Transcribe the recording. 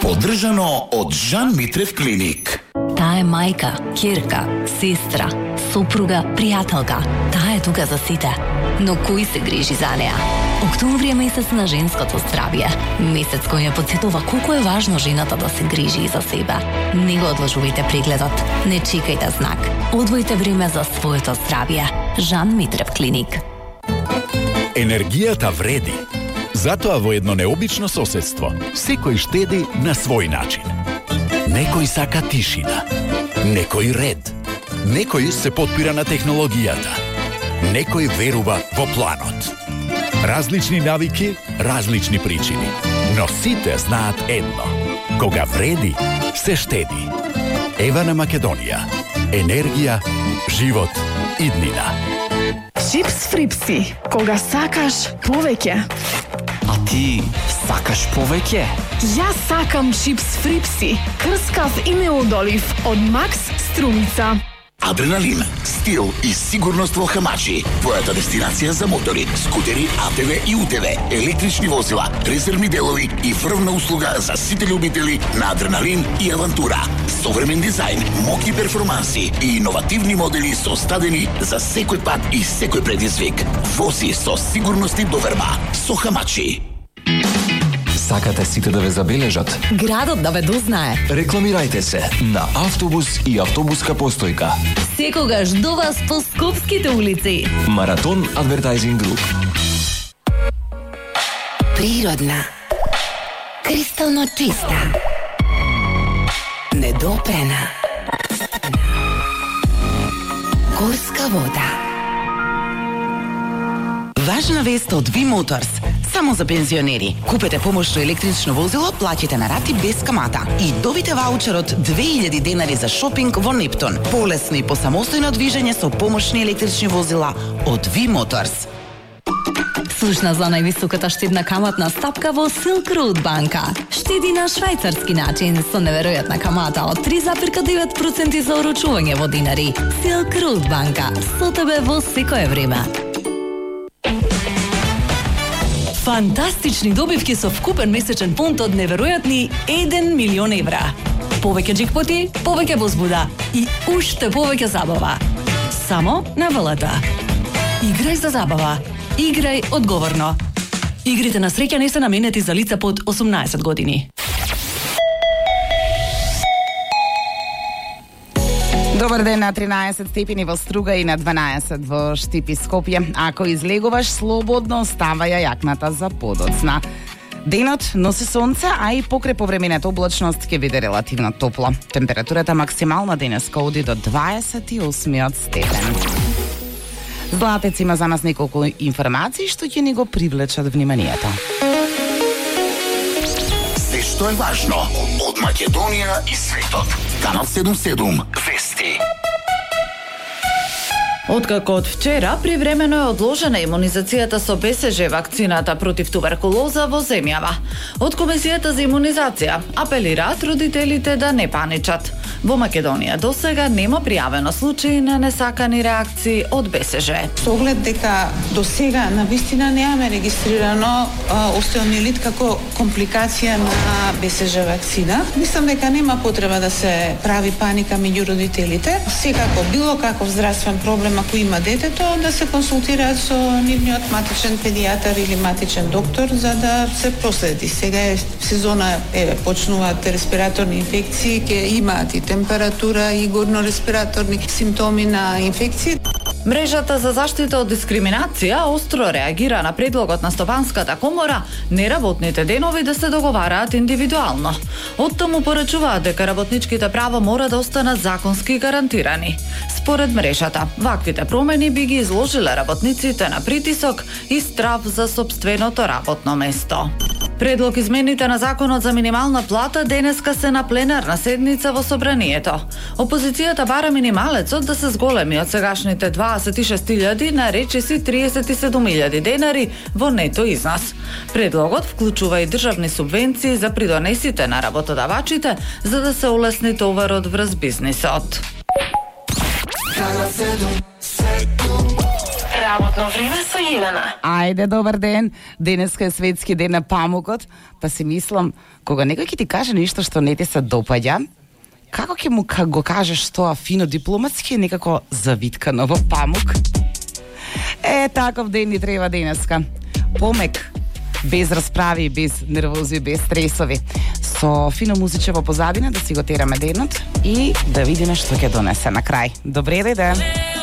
Поддржано од Жан Митрев клиник. Таа е мајка, ќерка, сестра, сопруга, пријателка. Таа е тука за сите. Но кој се грижи за неа? Октомври е месец на женското здравје. Месец кој ја потсетува колку е важно жената да се грижи и за себе. Не го одложувајте прегледот. Не чекајте знак. Одвојте време за своето здравје. Жан Митрев клиник. Енергијата вреди. Затоа во едно необично соседство секој штеди на свој начин. Некој сака тишина, некој ред, некој се потпира на технологијата, некој верува во планот. Различни навики, различни причини, но сите знаат едно. Кога вреди, се штеди. Ева на Македонија. Енергија, живот, иднина. Чипс фрипси, кога сакаш повеќе. А ти сакаш повеќе? Јас сакам чипс фрипси, крскав и неодолив од Макс Струмица. Адреналин, стил и сигурност во Хамачи. Твојата дестинација за мотори, скутери, АТВ и УТВ, електрични возила, резервни делови и врвна услуга за сите љубители на адреналин и авантура. Современ дизајн, моки перформанси и иновативни модели составени за секој пат и секој предизвик. Вози со сигурност и доверба. Со Хамачи. Сакате сите да ве забележат? Градот да ве дознае. Рекламирајте се на автобус и автобуска постојка. Секогаш до вас по скопските улици. Маратон Адвертайзинг Груп. Природна. Кристално чиста. Недопрена. Горска вода. Важна вест од Ви Моторс. Само за пензионери. Купете помошно електрично возило, плаќате на рати без камата и добите ваучер од 2000 денари за шопинг во Нептун. Полесно и посамостојно движење со помошни електрични возила од Ви Моторс. Слушна за највисоката штедна каматна стапка во Silk Road банка. Штеди на швајцарски начин со неверојатна камата од 3,9% за оручување во динари. Silk Road банка. Со тебе во секое време. Фантастични добивки со вкупен месечен фонд од неверојатни 1 милион евра. Повеќе джекпоти, повеќе возбуда и уште повеќе забава. Само на ВЛТ. Играј за забава. Играј одговорно. Игрите на среќа не се наменети за лица под 18 години. Добар ден, на 13 степени во Струга и на 12 во Штип и Скопје. Ако излегуваш слободно, ставај ја јакната за подоцна. Денот носи сонце, а и покрај повремената облачност ќе биде релативно топло. Температурата максимална денеска оди до 28 степен. Златец има за нас неколку информации што ќе ни го привлечат вниманието. Се што е важно од Македонија и светот. Канал 77 Вести. Откако од вчера привремено е одложена имунизацијата со БСЖ вакцината против туберкулоза во земјава. Од Комисијата за имунизација апелираат родителите да не паничат. Во Македонија досега нема пријавено случаи на несакани реакции од БСЖ. Со оглед дека досега навистина немаме регистрирано остеомиелит како компликација на БСЖ вакцина, мислам дека нема потреба да се прави паника меѓу родителите. Секако било каков здравствен проблем ако има детето, да се консултираат со нивниот матичен педијатар или матичен доктор за да се проследи. Сега е сезона, почнуваат респираторни инфекции, ќе имаат и температура и горно-респираторни симптоми на инфекции. Мрежата за заштита од дискриминација остро реагира на предлогот на Стопанската комора неработните денови да се договараат индивидуално. Оттаму порачуваат дека работничките права мора да останат законски гарантирани. Според мрежата, ваквите промени би ги изложиле работниците на притисок и страв за сопственото работно место. Предлог измените на законот за минимална плата денеска се на пленарна седница во Собранието. Опозицијата бара минималецот да се зголеми од сегашните 26.000 на речиси 37.000 денари во нето износ. Предлогот вклучува и државни субвенции за придонесите на работодавачите за да се улесни товарот врз бизнисот. Работно време со Елена. Ајде, добар ден. Денеска е светски ден на памукот, па си мислам, кога некој ќе ти каже нешто што не ти се допаѓа, како ќе му го кажеш тоа фино дипломатски, некако завиткано во памук? Таков ден ни треба денеска. Помек, без расправи, без нервози, без стресови. Со фино музиче во позадина да си го тераме денот и да видиме што ќе донесе на крај. Добре ден!